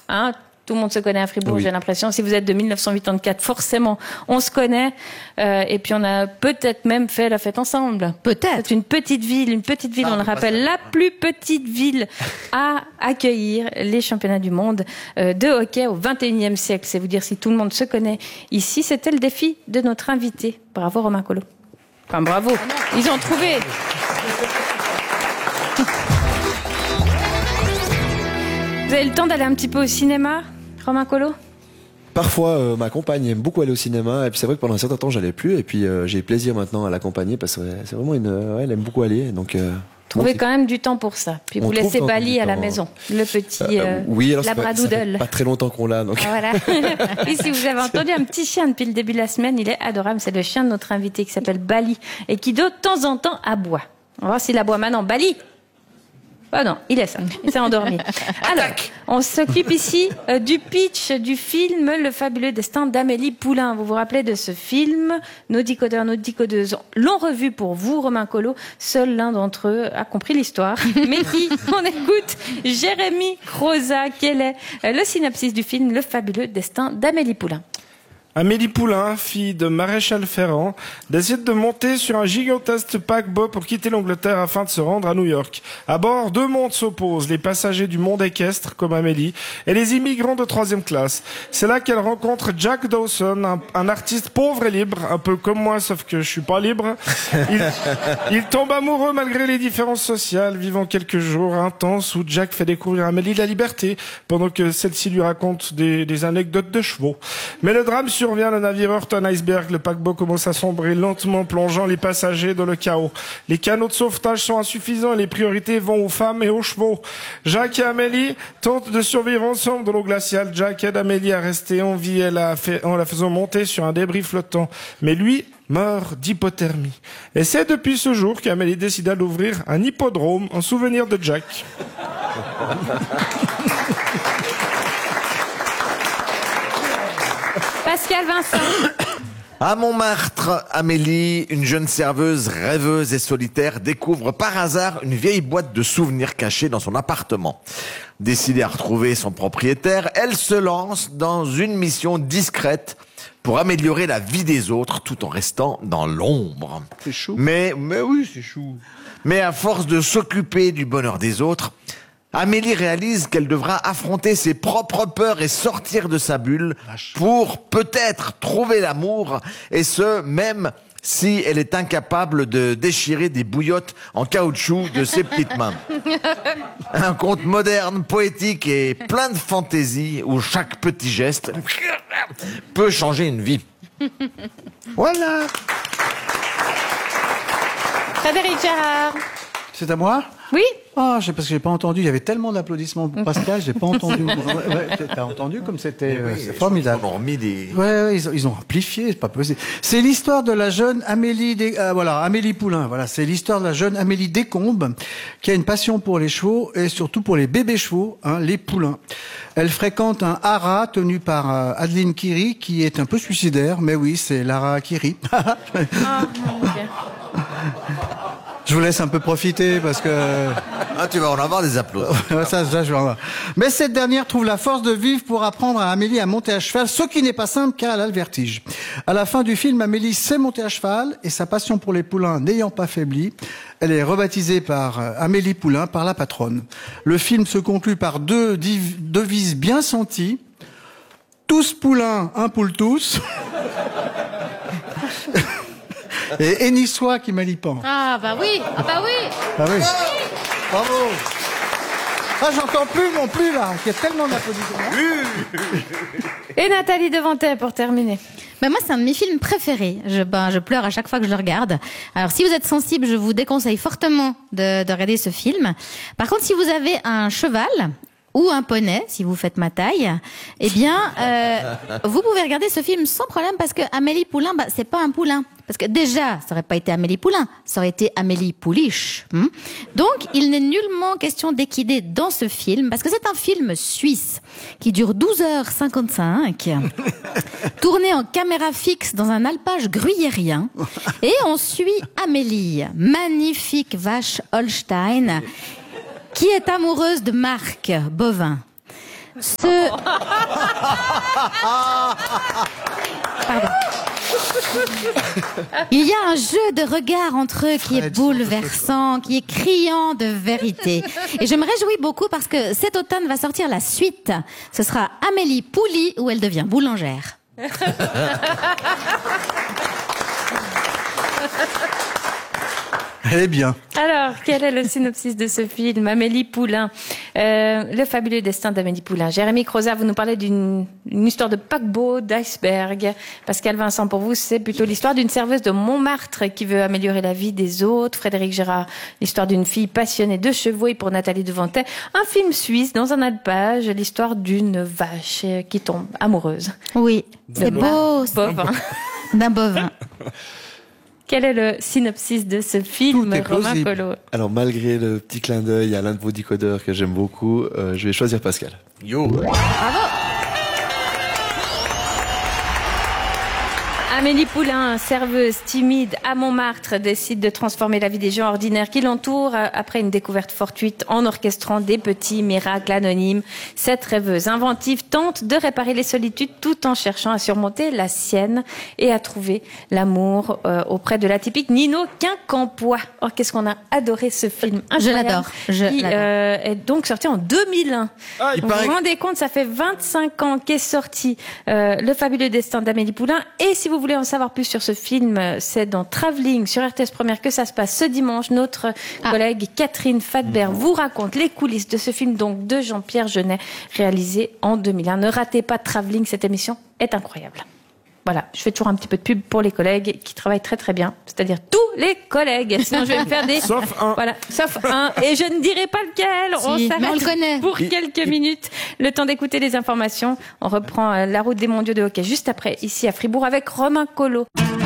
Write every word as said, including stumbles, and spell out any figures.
hein. Tout le monde se connaît à Fribourg, oui. J'ai l'impression. Si vous êtes de mille neuf cent quatre-vingt-quatorze, forcément, on se connaît. Euh, et puis, on a peut-être même fait la fête ensemble. Peut-être. C'est une petite ville, une petite ville, non, on le rappelle, la plus petite ville à accueillir les championnats du monde euh, de hockey au vingt et unième siècle. C'est vous dire si tout le monde se connaît ici. C'était le défi de notre invité. Bravo, Romain Collot. Enfin, bravo. Ils ont trouvé. Vous avez le temps d'aller un petit peu au cinéma, Romain Collot ? Parfois, euh, ma compagne aime beaucoup aller au cinéma, et puis c'est vrai que pendant un certain temps, j'allais plus, et puis euh, j'ai plaisir maintenant à l'accompagner parce que c'est vraiment une, ouais, elle aime beaucoup aller, donc. Euh, Trouvez quand même du temps pour ça. Puis vous laissez Bali à la maison, le petit euh, euh, oui, alors labradoodle. Ça fait pas très longtemps qu'on l'a, donc. Voilà. Ici, vous avez entendu un petit chien depuis le début de la semaine, il est adorable. C'est le chien de notre invité qui s'appelle Bali et qui de temps en temps aboie. On va voir s'il aboie maintenant. Bali. Oh non, il est ça, il s'est endormi. Alors, on s'occupe ici euh, du pitch du film Le fabuleux destin d'Amélie Poulain. Vous vous rappelez de ce film? Nos décodeurs, nos décodeuses l'ont revu pour vous, Romain Collot. Seul l'un d'entre eux a compris l'histoire. Mais qui? On écoute Jérémy Croza. Quel est euh, le synopsis du film Le fabuleux destin d'Amélie Poulain? Amélie Poulain, fille de maréchal Ferrand, décide de monter sur un gigantesque paquebot pour quitter l'Angleterre afin de se rendre à New York. À bord, deux mondes s'opposent, les passagers du monde équestre, comme Amélie, et les immigrants de troisième classe. C'est là qu'elle rencontre Jack Dawson, un, un artiste pauvre et libre, un peu comme moi, sauf que je suis pas libre. Il, il tombe amoureux malgré les différences sociales, vivant quelques jours intenses où Jack fait découvrir à Amélie la liberté, pendant que celle-ci lui raconte des, des anecdotes de chevaux. Mais le drame sur survient, le navire heurte un iceberg, le paquebot commence à sombrer lentement, plongeant les passagers dans le chaos. Les canaux de sauvetage sont insuffisants et les priorités vont aux femmes et aux chevaux. Jack et Amélie tentent de survivre ensemble dans l'eau glaciale. Jack aide Amélie à rester en vie elle a fait, en la faisant monter sur un débris flottant. Mais lui meurt d'hypothermie. Et c'est depuis ce jour qu'Amélie décida d'ouvrir un hippodrome en souvenir de Jack. Pascal Vincent. À Montmartre, Amélie, une jeune serveuse rêveuse et solitaire, découvre par hasard une vieille boîte de souvenirs cachée dans son appartement. Décidée à retrouver son propriétaire, elle se lance dans une mission discrète pour améliorer la vie des autres tout en restant dans l'ombre. C'est chou. Mais, mais oui, c'est chou. Mais à force de s'occuper du bonheur des autres, Amélie réalise qu'elle devra affronter ses propres peurs et sortir de sa bulle pour peut-être trouver l'amour, et ce, même si elle est incapable de déchirer des bouillottes en caoutchouc de ses petites mains. Un conte moderne, poétique et plein de fantaisie où chaque petit geste peut changer une vie. Voilà. Frédéric Gérard. C'est à moi? Oui. Ah, oh, parce que j'ai pas entendu. Il y avait tellement d'applaudissements pour Pascal, j'ai pas entendu. Ouais, t'as entendu comme c'était oui, c'est formidable. Ils ont remis des. Ouais, ouais, ils ont, ils ont amplifié, c'est pas possible. C'est l'histoire de la jeune Amélie, Des... euh, voilà, Amélie Poulain. Voilà, c'est l'histoire de la jeune Amélie Descombes qui a une passion pour les chevaux et surtout pour les bébés chevaux, hein, les poulains. Elle fréquente un haras tenu par euh, Adeline Kiri qui est un peu suicidaire, mais oui, c'est Lara Kiri. Ah, okay. Je vous laisse un peu profiter parce que... Ah, tu vas en avoir des applaudissements. ça, ça, je vais en avoir. Mais cette dernière trouve la force de vivre pour apprendre à Amélie à monter à cheval, ce qui n'est pas simple car elle a le vertige. À la fin du film, Amélie sait monter à cheval et sa passion pour les poulains n'ayant pas faibli, elle est rebaptisée par Amélie Poulain par la patronne. Le film se conclut par deux div- devises bien senties. Tous poulains, un poule tous. Et Ennissois qui m'alimente. Ah bah oui, ah bah oui. Ah oui. Bravo. Ah, j'entends plus non plus là. Il y a tellement d'applaudissements. Et Nathalie Devantet pour terminer. Ben moi, c'est un de mes films préférés. Je, ben, je pleure à chaque fois que je le regarde. Alors, si vous êtes sensible, je vous déconseille fortement de, de regarder ce film. Par contre, si vous avez un cheval ou un poney, si vous faites ma taille, eh bien, euh, vous pouvez regarder ce film sans problème parce que Amélie Poulain, bah, c'est pas un poulain. Parce que déjà, ça aurait pas été Amélie Poulain, ça aurait été Amélie Pouliche. Hum Donc, il n'est nullement question d'équider dans ce film, parce que c'est un film suisse qui dure douze heures cinquante-cinq, tourné en caméra fixe dans un alpage gruyérien, et on suit Amélie, magnifique vache Holstein, qui est amoureuse de Marc Bovin. Ce... Pardon. Il y a un jeu de regard entre eux qui est bouleversant, qui est criant de vérité. Et je me réjouis beaucoup parce que cet automne va sortir la suite. Ce sera Amélie Pouli où elle devient boulangère. Elle est bien. Alors, quel est le synopsis de ce film? Amélie Poulain, euh, le fabuleux destin d'Amélie Poulain. Jérémy Croza, vous nous parlez d'une une histoire de paquebot, d'iceberg. Pascal Vincent, pour vous, c'est plutôt l'histoire d'une serveuse de Montmartre qui veut améliorer la vie des autres. Frédéric Gérard, l'histoire d'une fille passionnée de chevaux. Et pour Nathalie Devantet, un film suisse dans un alpage, l'histoire d'une vache qui tombe amoureuse. Oui, c'est beau. Bovin. D'un bovin. Quel est le synopsis de ce film, Romain Collot? Alors, malgré le petit clin d'œil à l'un de vos décodeurs que j'aime beaucoup, euh, je vais choisir Pascal. Yo. Bravo. Amélie Poulain, serveuse timide à Montmartre, décide de transformer la vie des gens ordinaires qui l'entourent après une découverte fortuite en orchestrant des petits miracles anonymes. Cette rêveuse inventive tente de réparer les solitudes tout en cherchant à surmonter la sienne et à trouver l'amour euh, auprès de l'atypique Nino Quincampoix. Oh, qu'est-ce qu'on a adoré ce film. Je l'adore. Je qui l'adore. euh, est donc sorti en deux mille un. Ah, il vous paraît vous que- rendez compte, ça fait vingt-cinq ans qu'est sorti euh, Le fabuleux destin d'Amélie Poulain. Et si vous voulez en savoir plus sur ce film, c'est dans Travelling sur R T S Première que ça se passe ce dimanche. Notre Ah. collègue Catherine Fadbert vous raconte les coulisses de ce film donc de Jean-Pierre Jeunet réalisé en deux mille un. Ne ratez pas Travelling, cette émission est incroyable. Voilà, je fais toujours un petit peu de pub pour les collègues qui travaillent très très bien, c'est-à-dire tous les collègues. Sinon, je vais me faire des... Sauf un. Voilà, sauf un. Et je ne dirai pas lequel. Si, on mais s'arrête on le connaît. pour quelques minutes. Le temps d'écouter les informations. On reprend euh, la route des mondiaux de hockey juste après, ici à Fribourg, avec Romain Collot.